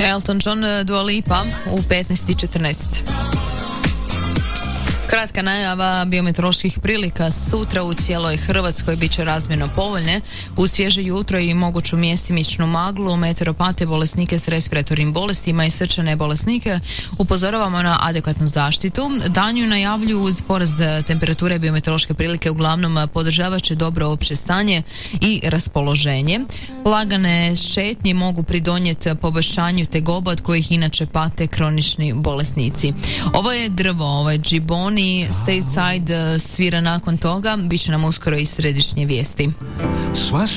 Elton John, Dua Lipa u 15:14. Kratka najava biometeoroloških prilika sutra u cijeloj Hrvatskoj bit će razmjerno povoljne. U svježe jutro i moguću mjestimičnu maglu, meteoropate, bolesnike s respiratornim bolestima i srčane bolesnike upozoravamo na adekvatnu zaštitu. Danju najavljuju uz porast temperature biometeorološke prilike uglavnom podržavat će dobro opće stanje i raspoloženje. Lagane šetnje mogu pridonijeti poboljšanju tegoba od kojih inače pate kronični bolesnici. Ovo je drvo, ovo je Džiboni, Stateside svira nakon toga, bit će nam uskoro i središnje vijesti.